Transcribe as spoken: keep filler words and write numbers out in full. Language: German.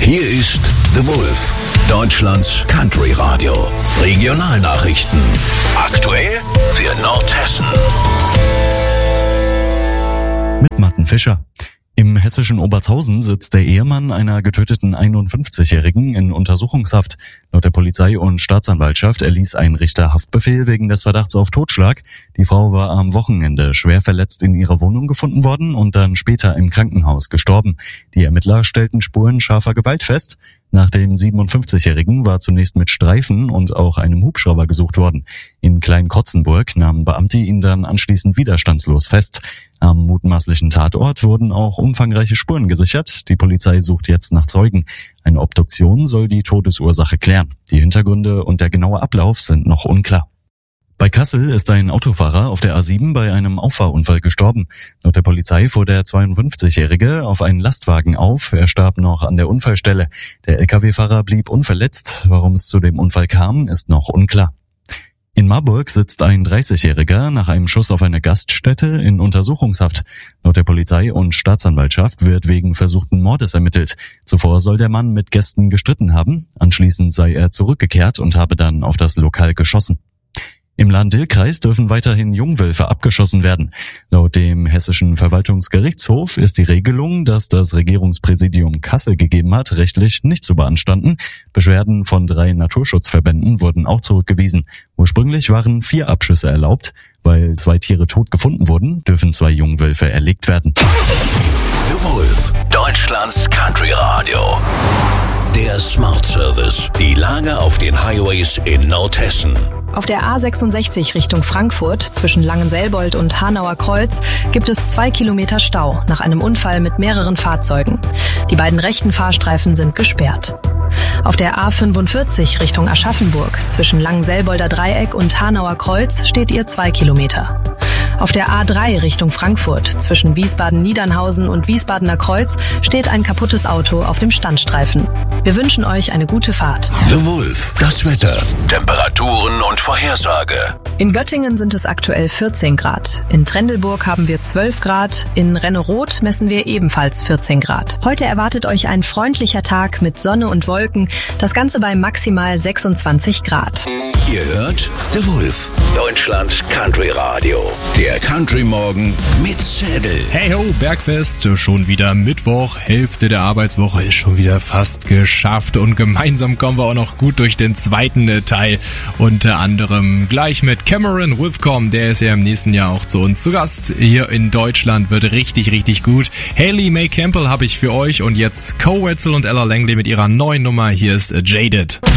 Hier ist The Wolf, Deutschlands Country Radio. Regionalnachrichten. Aktuell für Nordhessen. Mit Martin Fischer. Im hessischen Obertshausen sitzt der Ehemann einer getöteten einundfünfzigjährigen in Untersuchungshaft. Laut der Polizei und Staatsanwaltschaft erließ ein Richter Haftbefehl wegen des Verdachts auf Totschlag. Die Frau war am Wochenende schwer verletzt in ihrer Wohnung gefunden worden und dann später im Krankenhaus gestorben. Die Ermittler stellten Spuren scharfer Gewalt fest. Nach dem siebenundfünfzigjährigen war zunächst mit Streifen und auch einem Hubschrauber gesucht worden. In Klein-Kotzenburg nahmen Beamte ihn dann anschließend widerstandslos fest. Am mutmaßlichen Tatort wurden auch umfangreiche Spuren gesichert. Die Polizei sucht jetzt nach Zeugen. Eine Obduktion soll die Todesursache klären. Die Hintergründe und der genaue Ablauf sind noch unklar. Bei Kassel ist ein Autofahrer auf der A sieben bei einem Auffahrunfall gestorben. Laut der Polizei fuhr der zweiundfünfzigjährige auf einen Lastwagen auf. Er starb noch an der Unfallstelle. Der L K W-Fahrer blieb unverletzt. Warum es zu dem Unfall kam, ist noch unklar. In Marburg sitzt ein dreißigjähriger nach einem Schuss auf eine Gaststätte in Untersuchungshaft. Laut der Polizei und Staatsanwaltschaft wird wegen versuchten Mordes ermittelt. Zuvor soll der Mann mit Gästen gestritten haben. Anschließend sei er zurückgekehrt und habe dann auf das Lokal geschossen. Im Lahn-Dill-Kreis dürfen weiterhin Jungwölfe abgeschossen werden. Laut dem Hessischen Verwaltungsgerichtshof ist die Regelung, dass das Regierungspräsidium Kassel gegeben hat, rechtlich nicht zu beanstanden. Beschwerden von drei Naturschutzverbänden wurden auch zurückgewiesen. Ursprünglich waren vier Abschüsse erlaubt. Weil zwei Tiere tot gefunden wurden, dürfen zwei Jungwölfe erlegt werden. The Wolf, Deutschlands Country Radio. Der Smart Service. Die Lage auf den Highways in Nordhessen. Auf der A sechsundsechzig Richtung Frankfurt zwischen Langenselbold und Hanauer Kreuz gibt es zwei Kilometer Stau nach einem Unfall mit mehreren Fahrzeugen. Die beiden rechten Fahrstreifen sind gesperrt. Auf der A fünfundvierzig Richtung Aschaffenburg zwischen Langenselbolder Dreieck und Hanauer Kreuz steht ihr zwei Kilometer. Auf der A drei Richtung Frankfurt zwischen Wiesbaden-Niedernhausen und Wiesbadener Kreuz steht ein kaputtes Auto auf dem Standstreifen. Wir wünschen euch eine gute Fahrt. The Wolf, das Wetter, Temperaturen und Vorhersage. In Göttingen sind es aktuell vierzehn Grad. In Trendelburg haben wir zwölf Grad. In Renneroth messen wir ebenfalls vierzehn Grad. Heute erwartet euch ein freundlicher Tag mit Sonne und Wolken. Das Ganze bei maximal sechsundzwanzig Grad. Ihr hört The Wolf, Deutschlands Country Radio. Der Country Morgen mit Zädel. Hey ho, Bergfest, schon wieder Mittwoch, Hälfte der Arbeitswoche ist schon wieder fast geschafft und gemeinsam kommen wir auch noch gut durch den zweiten Teil, unter anderem gleich mit Cameron Whitcomb, der ist ja im nächsten Jahr auch zu uns zu Gast hier in Deutschland, wird richtig, richtig gut. Hayley May Campbell habe ich für euch und jetzt Co Wetzel und Ella Langley mit ihrer neuen Nummer, hier ist Jaded.